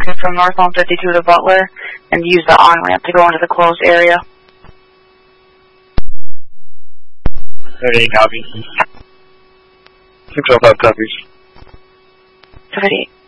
traffic from northbound 52 to Butler and use the on-ramp to go into the closed area. 38 copies. 605 copies. 78.